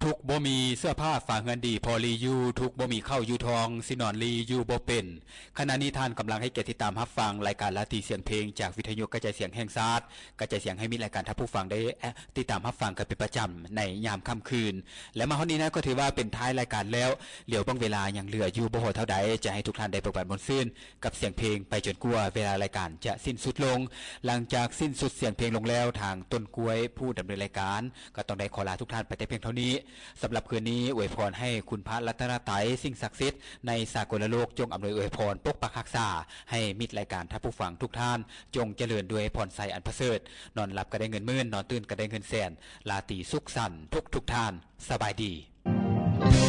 ทุกบ่มีเสื้อผ้าฝากเงินดีพอลีอยู่ทุกบ่มีเข้าอยู่ทองสินอนลีอยู่บ่เป็นขณะนี้ท่านกำลังให้เกียรติติดตามรับฟังรายการลาตีเสียงเพลงจากวิทยุกระจายเสียงแห่งชาติกระจายเสียงให้มีรายการท่านผู้ฟังได้ติดตามรับฟังกันเป็นประจำในยามค่ำคืนและมาฮอดนี้นะก็ถือว่าเป็นท้ายรายการแล้วเหลียวบางเวลายังเหลืออยู่บ่พอเท่าใดจะให้ทุกท่านได้ประกอบมนต์ซื่นกับเสียงเพลงไปจนกว่าเวลารายการจะสิ้นสุดลงหลังจากสิ้นสุดเสียงเพลงลงแล้วทางต้นกล้วยผู้ดำเนินรายการก็ต้องได้ขอลาทุกท่านไปแต่เพียงเท่านี้สำหรับคืนนี้อวยพรให้คุณพระรัตนตรัยสิ่งศักดิ์สิทธิ์ในสากลโลกจงอำนวยอวยพรปกปักรักษาให้มิตรรายการท่านผู้ฟังทุกท่านจงเจริญด้วยพรใสอันประเสริฐนอนหลับก็ได้เงินหมื่นนอนตื่นก็ได้เงินแสนลาตรีสุขสันต์ทุกท่านสบายดี